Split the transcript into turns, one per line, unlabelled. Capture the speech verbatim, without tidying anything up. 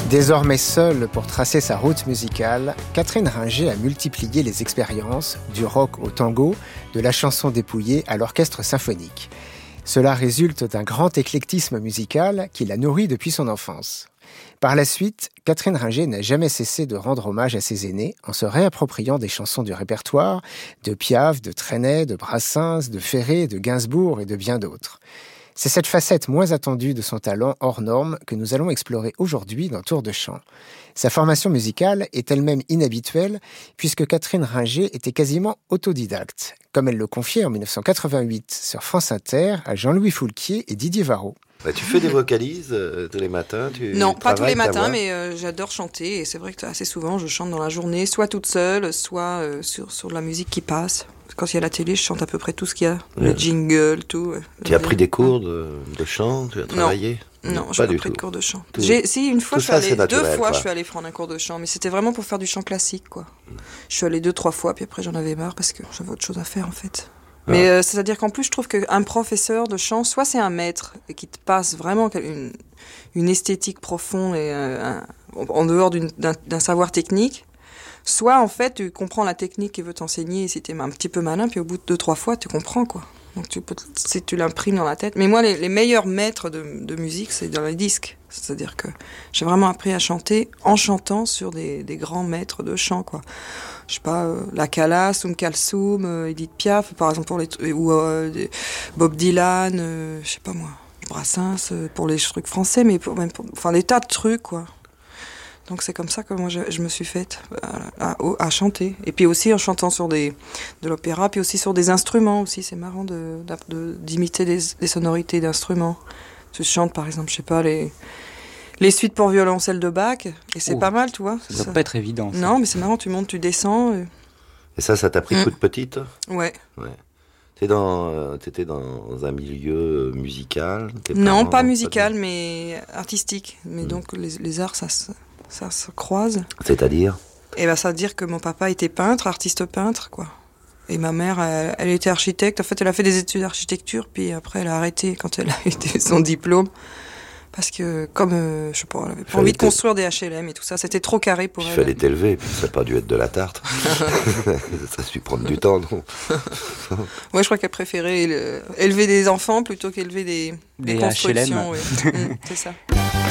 Désormais seule pour tracer sa route musicale, Catherine Ringer a multiplié les expériences, du rock au tango, de la chanson dépouillée à l'orchestre symphonique. Cela résulte d'un grand éclectisme musical qui l'a nourri depuis son enfance. Par la suite, Catherine Ringer n'a jamais cessé de rendre hommage à ses aînés en se réappropriant des chansons du répertoire, de Piaf, de Trenet, de Brassens, de Ferré, de Gainsbourg et de bien d'autres. C'est cette facette moins attendue de son talent hors norme que nous allons explorer aujourd'hui dans Tour de chant. Sa formation musicale est elle-même inhabituelle puisque Catherine Ringer était quasiment autodidacte, comme elle le confiait en dix-neuf cent quatre-vingt-huit sur France Inter à Jean-Louis Foulquier et Didier Varro.
Bah, tu fais des vocalises euh, tous les matins tu
Non, pas tous les matins, mais euh, j'adore chanter et c'est vrai que assez souvent je chante dans la journée, soit toute seule, soit euh, sur, sur de la musique qui passe. Quand il y a la télé, je chante à peu près tout ce qu'il y a, le jingle, tout.
Tu as pris des cours de, de chant, tu as travaillé ?
Non, non, j'ai pas pris de cours de chant.
Tout,
j'ai, si, une fois, je suis allée,
naturel,
deux fois,
quoi.
je suis allée prendre un cours de chant, mais c'était vraiment pour faire du chant classique, quoi. Je suis allée deux, trois fois, puis après j'en avais marre parce que j'avais autre chose à faire, en fait. Ah. Mais euh, c'est-à-dire qu'en plus, je trouve qu'un professeur de chant, soit c'est un maître et qui te passe vraiment une, une esthétique profonde et euh, un, en dehors d'une, d'un, d'un savoir technique. Soit, en fait, tu comprends la technique qu'il veut t'enseigner, et si t'es un petit peu malin, puis au bout de deux, trois fois, tu comprends, quoi. Donc, tu peux, si tu l'imprimes dans la tête. Mais moi, les, les meilleurs maîtres de, de musique, c'est dans les disques. C'est-à-dire que j'ai vraiment appris à chanter en chantant sur des, des grands maîtres de chant, quoi. Je sais pas, euh, La Calas, Um Kalsoum, euh, Edith Piaf, par exemple, pour les, ou euh, Bob Dylan, euh, je sais pas moi, Brassens, euh, pour les trucs français, mais pour, même pour, enfin, des tas de trucs, quoi. Donc c'est comme ça que moi je, je me suis faite à, à, à chanter. Et puis aussi en chantant sur des, de l'opéra, puis aussi sur des instruments aussi. C'est marrant de, de, d'imiter des, des sonorités d'instruments. Je chante par exemple, je sais pas, les, les suites pour violoncelle de Bach. Et c'est
oh,
pas mal, tu vois.
Ça doit ça. pas être évident. Ça.
Non, mais c'est marrant, tu montes, tu descends. Et,
et ça, ça t'a pris mmh. toute petite ?
Ouais.
Ouais. T'es dans, euh, t'étais dans un milieu musical ?
Non, pas musical, mais artistique. Mais mmh. donc les, les arts, ça se... Ça se croise.
C'est-à-dire ?
Et ben, ça veut dire que mon papa était peintre, artiste peintre, quoi. Et ma mère, elle, elle était architecte. En fait, elle a fait des études d'architecture, puis après, elle a arrêté quand elle a eu son diplôme. Parce que, comme, euh, je sais pas, elle avait pas envie de construire des H L M et tout ça, c'était trop carré pour
puis
elle.
Il fallait t'élever, puis ça n'a pas dû être de la tarte. Ça a dû prendre du temps, non ?
Ouais, je crois qu'elle préférait le, élever des enfants plutôt qu'élever des, des, des constructions.
H L M.
Ouais. mmh, c'est ça.